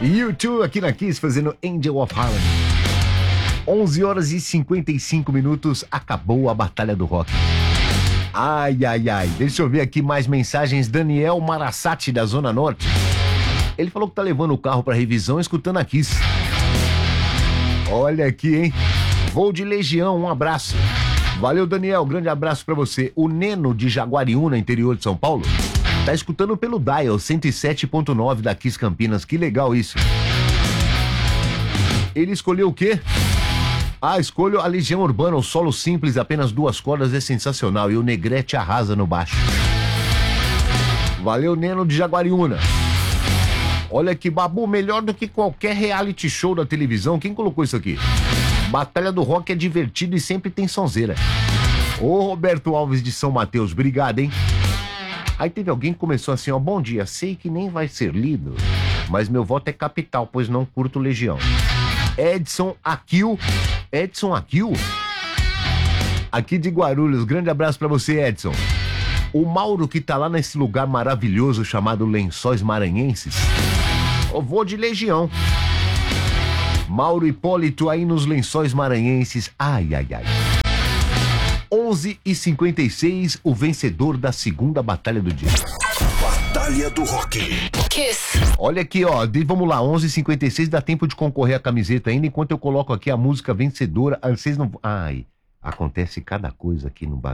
U2 aqui na Kiss fazendo Angel of Harmony. 11 horas e 55 minutos, acabou a Batalha do Rock. Ai, ai, ai, deixa eu ver aqui mais mensagens. Daniel Marassati, da Zona Norte. Ele falou que tá levando o carro pra revisão escutando a Kiss. Olha aqui, hein? Voo de Legião, um abraço. Valeu, Daniel, grande abraço pra você. O Neno, de Jaguariúna, interior de São Paulo, tá escutando pelo Dial 107.9 da Kiss Campinas. Que legal isso. Ele escolheu o quê? Escolho a Legião Urbana, o solo simples, apenas 2 cordas, é sensacional. E o Negrete arrasa no baixo. Valeu, Neno de Jaguariúna. Olha que Babu, melhor do que qualquer reality show da televisão. Quem colocou isso aqui? Batalha do Rock é divertido e sempre tem sonzeira. Ô, Roberto Alves de São Mateus, obrigado, hein? Aí teve alguém que começou assim, ó: bom dia, sei que nem vai ser lido, mas meu voto é capital, pois não curto Legião. Edson Aquil, aqui de Guarulhos, grande abraço pra você, Edson. O Mauro, que tá lá nesse lugar maravilhoso chamado Lençóis Maranhenses, eu vou de Legião. Mauro Hipólito aí nos Lençóis Maranhenses, ai, ai, ai. 11h56, o vencedor da segunda batalha do dia. Batalha do Rock. Kiss. Olha aqui, ó, vamos lá, 11h56, dá tempo de concorrer a camiseta ainda, enquanto eu coloco aqui a música vencedora. Vocês não... Ai, acontece cada coisa aqui no